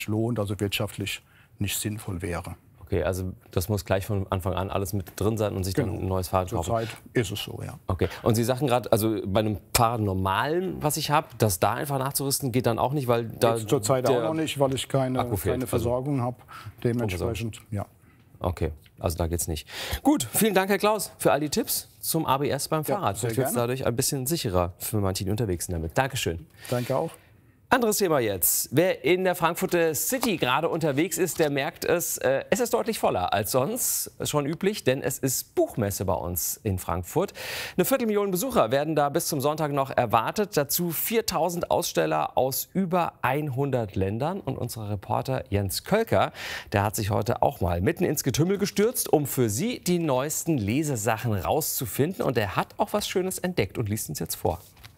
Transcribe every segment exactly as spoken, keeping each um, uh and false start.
lohnt, also wirtschaftlich nicht sinnvoll wäre. Okay, also das muss gleich von Anfang an alles mit drin sein und sich genau. dann ein neues Fahrrad kaufen. Zurzeit ist es so, ja. Okay. Und Sie sagten gerade, also bei einem Fahrrad normalen, was ich habe, das da einfach nachzurüsten, geht dann auch nicht, weil da zurzeit auch noch nicht, weil ich keine, keine Versorgung also, habe. Dementsprechend, ja. Okay, also da geht's nicht. Gut, vielen Dank, Herr Klaus, für all die Tipps zum A B S beim ja, Fahrrad. Vielleicht wird es dadurch ein bisschen sicherer für manche, die unterwegs sind damit. Dankeschön. Danke auch. Anderes Thema jetzt. Wer in der Frankfurter City gerade unterwegs ist, der merkt es, äh, es ist deutlich voller als sonst, schon üblich, denn es ist Buchmesse bei uns in Frankfurt. Eine Viertelmillion Besucher werden da bis zum Sonntag noch erwartet, dazu viertausend Aussteller aus über hundert Ländern. Und unser Reporter Jens Kölker, der hat sich heute auch mal mitten ins Getümmel gestürzt, um für Sie die neuesten Lesesachen rauszufinden. Und er hat auch was Schönes entdeckt und liest uns jetzt vor.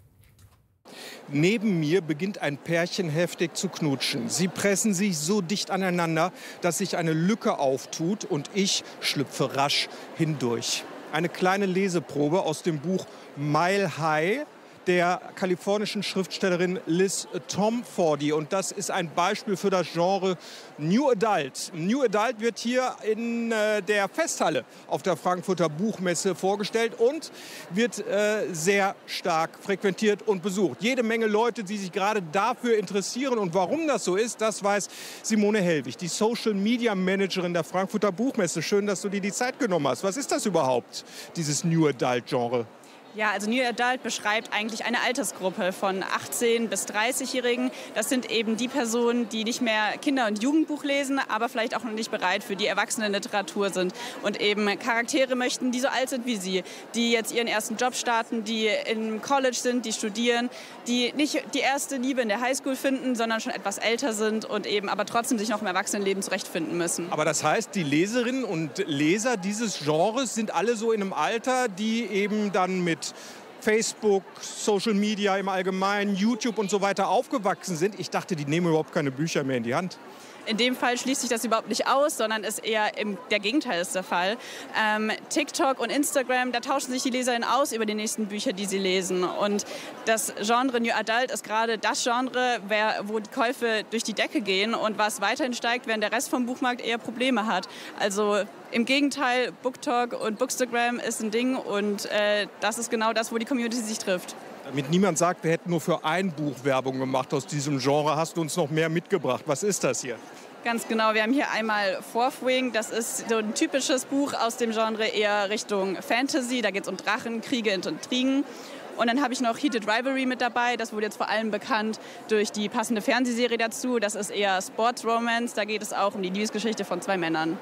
Neben mir beginnt ein Pärchen heftig zu knutschen. Sie pressen sich so dicht aneinander, dass sich eine Lücke auftut und ich schlüpfe rasch hindurch. Eine kleine Leseprobe aus dem Buch Mile High der kalifornischen Schriftstellerin Liz Tomfordy. Und das ist ein Beispiel für das Genre New Adult. New Adult wird hier in äh, der Festhalle auf der Frankfurter Buchmesse vorgestellt und wird äh, sehr stark frequentiert und besucht. Jede Menge Leute, die sich gerade dafür interessieren. Und warum das so ist, das weiß Simone Hellwig, die Social Media Managerin der Frankfurter Buchmesse. Schön, dass du dir die Zeit genommen hast. Was ist das überhaupt, dieses New Adult Genre? Ja, also New Adult beschreibt eigentlich eine Altersgruppe von achtzehn- bis dreißigjährigen. Das sind eben die Personen, die nicht mehr Kinder- und Jugendbuch lesen, aber vielleicht auch noch nicht bereit für die Erwachsenenliteratur sind und eben Charaktere möchten, die so alt sind wie sie, die jetzt ihren ersten Job starten, die im College sind, die studieren, die nicht die erste Liebe in der Highschool finden, sondern schon etwas älter sind und eben aber trotzdem sich noch im Erwachsenenleben zurechtfinden müssen. Aber das heißt, die Leserinnen und Leser dieses Genres sind alle so in einem Alter, die eben dann mit Facebook, Social Media im Allgemeinen, YouTube und so weiter aufgewachsen sind. Ich dachte, die nehmen überhaupt keine Bücher mehr in die Hand. In dem Fall schließt sich das überhaupt nicht aus, sondern ist eher im, der Gegenteil ist der Fall. Ähm, TikTok und Instagram, da tauschen sich die Leserinnen aus über die nächsten Bücher, die sie lesen. Und das Genre New Adult ist gerade das Genre, wer, wo die Käufe durch die Decke gehen und was weiterhin steigt, während der Rest vom Buchmarkt eher Probleme hat. Also im Gegenteil, BookTok und Bookstagram ist ein Ding und äh, das ist genau das, wo die Community sich trifft. Damit niemand sagt, wir hätten nur für ein Buch Werbung gemacht aus diesem Genre, hast du uns noch mehr mitgebracht. Was ist das hier? Ganz genau, wir haben hier einmal Fourth Wing, das ist so ein typisches Buch aus dem Genre eher Richtung Fantasy, da geht es um Drachen, Kriege und Intrigen. Und dann habe ich noch Heated Rivalry mit dabei, das wurde jetzt vor allem bekannt durch die passende Fernsehserie dazu. Das ist eher Sports Romance, da geht es auch um die Liebesgeschichte von zwei Männern.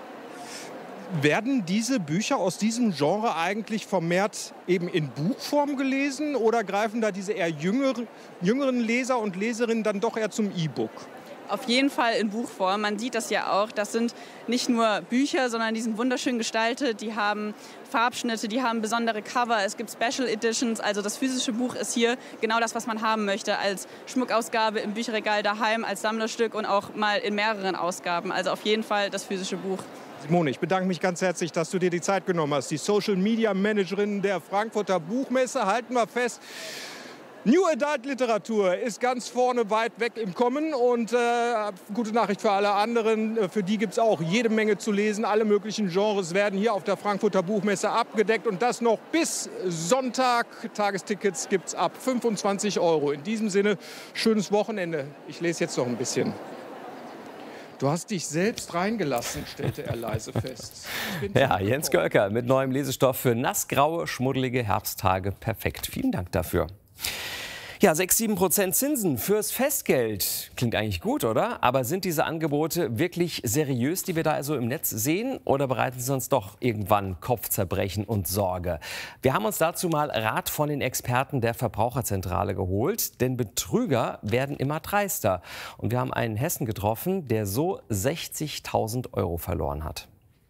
Werden diese Bücher aus diesem Genre eigentlich vermehrt eben in Buchform gelesen oder greifen da diese eher jüngeren, jüngeren Leser und Leserinnen dann doch eher zum E-Book? Auf jeden Fall in Buchform. Man sieht das ja auch. Das sind nicht nur Bücher, sondern die sind wunderschön gestaltet. Die haben Farbschnitte, die haben besondere Cover. Es gibt Special Editions. Also das physische Buch ist hier genau das, was man haben möchte. Als Schmuckausgabe im Bücherregal daheim, als Sammlerstück und auch mal in mehreren Ausgaben. Also auf jeden Fall das physische Buch. Simone, ich bedanke mich ganz herzlich, dass du dir die Zeit genommen hast. Die Social Media Managerin der Frankfurter Buchmesse. Halten wir fest. New Adult Literatur ist ganz vorne weit weg im Kommen und äh, gute Nachricht für alle anderen, für die gibt es auch jede Menge zu lesen. Alle möglichen Genres werden hier auf der Frankfurter Buchmesse abgedeckt und das noch bis Sonntag. Tagestickets gibt es ab fünfundzwanzig Euro. In diesem Sinne, schönes Wochenende. Ich lese jetzt noch ein bisschen. Du hast dich selbst reingelassen, stellte er leise fest. Ja, Jens Kölker mit neuem Lesestoff für nassgraue, schmuddelige Herbsttage. Perfekt. Vielen Dank dafür. Ja, sechs, sieben Prozent Zinsen fürs Festgeld. Klingt eigentlich gut, oder? Aber sind diese Angebote wirklich seriös, die wir da also im Netz sehen? Oder bereiten sie uns doch irgendwann Kopfzerbrechen und Sorge? Wir haben uns dazu mal Rat von den Experten der Verbraucherzentrale geholt. Denn Betrüger werden immer dreister. Und wir haben einen Hessen getroffen, der so sechzigtausend Euro verloren hat.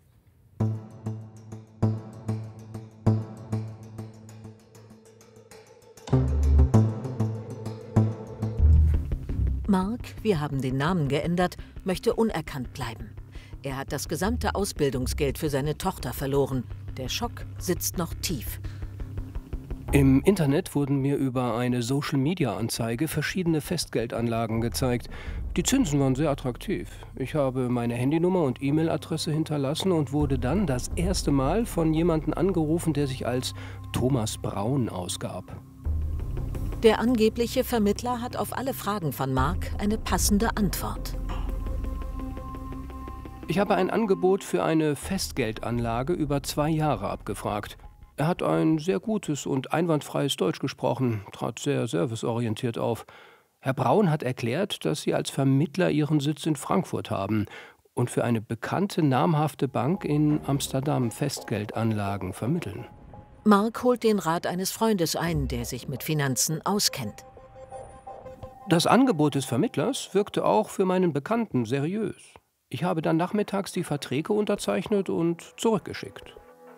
Mark, wir haben den Namen geändert, möchte unerkannt bleiben. Er hat das gesamte Ausbildungsgeld für seine Tochter verloren. Der Schock sitzt noch tief. Im Internet wurden mir über eine Social-Media-Anzeige verschiedene Festgeldanlagen gezeigt. Die Zinsen waren sehr attraktiv. Ich habe meine Handynummer und E-Mail-Adresse hinterlassen und wurde dann das erste Mal von jemandem angerufen, der sich als Thomas Braun ausgab. Der angebliche Vermittler hat auf alle Fragen von Mark eine passende Antwort. Ich habe ein Angebot für eine Festgeldanlage über zwei Jahre abgefragt. Er hat ein sehr gutes und einwandfreies Deutsch gesprochen, trat sehr serviceorientiert auf. Herr Braun hat erklärt, dass Sie als Vermittler Ihren Sitz in Frankfurt haben und für eine bekannte, namhafte Bank in Amsterdam Festgeldanlagen vermitteln. Mark holt den Rat eines Freundes ein, der sich mit Finanzen auskennt. Das Angebot des Vermittlers wirkte auch für meinen Bekannten seriös. Ich habe dann nachmittags die Verträge unterzeichnet und zurückgeschickt.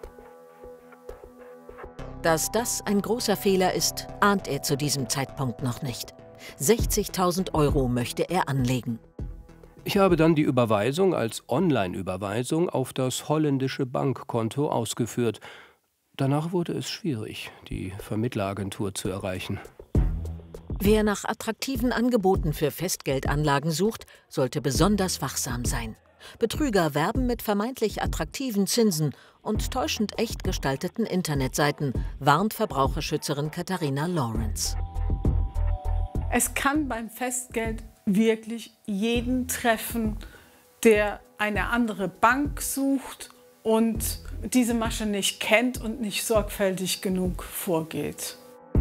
Dass das ein großer Fehler ist, ahnt er zu diesem Zeitpunkt noch nicht. sechzigtausend Euro möchte er anlegen. Ich habe dann die Überweisung als Online-Überweisung auf das holländische Bankkonto ausgeführt. Danach wurde es schwierig, die Vermittleragentur zu erreichen. Wer nach attraktiven Angeboten für Festgeldanlagen sucht, sollte besonders wachsam sein. Betrüger werben mit vermeintlich attraktiven Zinsen und täuschend echt gestalteten Internetseiten, warnt Verbraucherschützerin Katharina Lawrence. Es kann beim Festgeld wirklich jeden treffen, der eine andere Bank sucht und diese Masche nicht kennt und nicht sorgfältig genug vorgeht.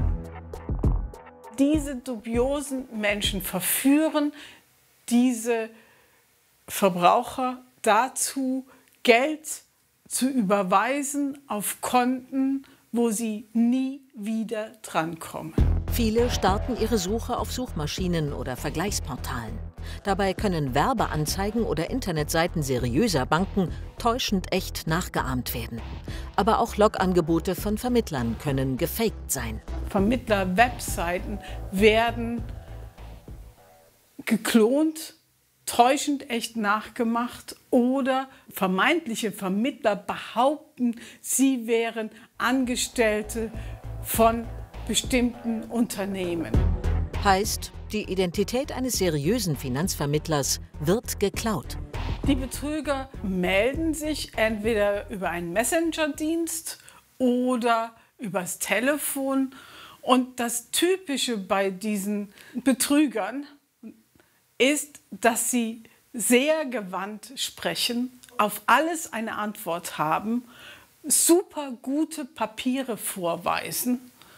Diese dubiosen Menschen verführen diese Verbraucher dazu, Geld zu überweisen auf Konten, wo sie nie wieder drankommen. Viele starten ihre Suche auf Suchmaschinen oder Vergleichsportalen. Dabei können Werbeanzeigen oder Internetseiten seriöser Banken täuschend echt nachgeahmt werden. Aber auch Logangebote von Vermittlern können gefaked sein. Vermittler-Webseiten werden geklont, täuschend echt nachgemacht oder vermeintliche Vermittler behaupten, sie wären Angestellte von bestimmten Unternehmen. Heißt, die Identität eines seriösen Finanzvermittlers wird geklaut. Die Betrüger melden sich entweder über einen Messenger-Dienst oder übers Telefon. Und das Typische bei diesen Betrügern ist, dass sie sehr gewandt sprechen, auf alles eine Antwort haben, super gute Papiere vorweisen,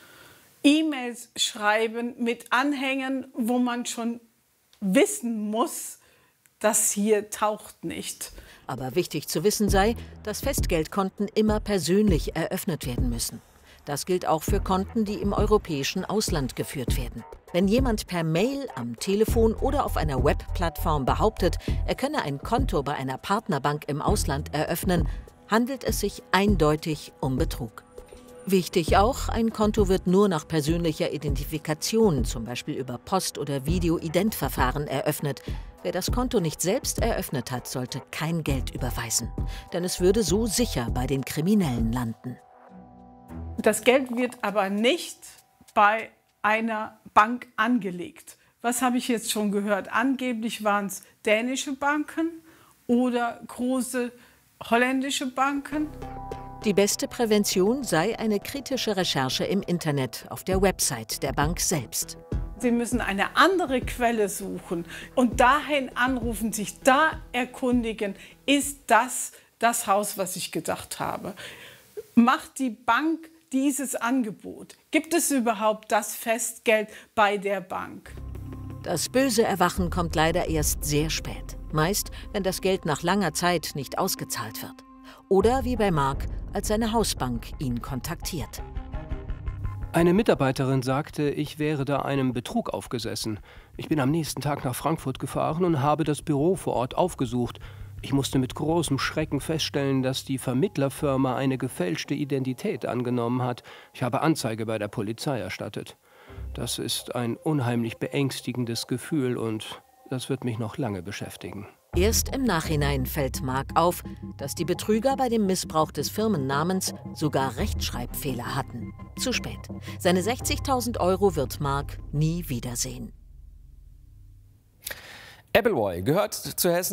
E-Mails schreiben mit Anhängen, wo man schon wissen muss, das hier taucht nicht. Aber wichtig zu wissen sei, dass Festgeldkonten immer persönlich eröffnet werden müssen. Das gilt auch für Konten, die im europäischen Ausland geführt werden. Wenn jemand per Mail, am Telefon oder auf einer Webplattform behauptet, er könne ein Konto bei einer Partnerbank im Ausland eröffnen, handelt es sich eindeutig um Betrug. Wichtig auch, ein Konto wird nur nach persönlicher Identifikation, zum Beispiel über Post- oder Video-Ident-Verfahren, eröffnet. Wer das Konto nicht selbst eröffnet hat, sollte kein Geld überweisen. Denn es würde so sicher bei den Kriminellen landen. Das Geld wird aber nicht bei einer Bank angelegt. Was habe ich jetzt schon gehört? Angeblich waren es dänische Banken oder große holländische Banken. Die beste Prävention sei eine kritische Recherche im Internet, auf der Website der Bank selbst. Sie müssen eine andere Quelle suchen und dahin anrufen, sich da erkundigen, ist das das Haus, was ich gedacht habe? Macht die Bank dieses Angebot? Gibt es überhaupt das Festgeld bei der Bank? Das böse Erwachen kommt leider erst sehr spät. Meist, wenn das Geld nach langer Zeit nicht ausgezahlt wird. Oder wie bei Mark, als seine Hausbank ihn kontaktiert. Eine Mitarbeiterin sagte, ich wäre da einem Betrug aufgesessen. Ich bin am nächsten Tag nach Frankfurt gefahren und habe das Büro vor Ort aufgesucht. Ich musste mit großem Schrecken feststellen, dass die Vermittlerfirma eine gefälschte Identität angenommen hat. Ich habe Anzeige bei der Polizei erstattet. Das ist ein unheimlich beängstigendes Gefühl und das wird mich noch lange beschäftigen. Erst im Nachhinein fällt Mark auf, dass die Betrüger bei dem Missbrauch des Firmennamens sogar Rechtschreibfehler hatten. Zu spät. Seine sechzigtausend Euro wird Mark nie wiedersehen. Appleboy gehört zu Hessen.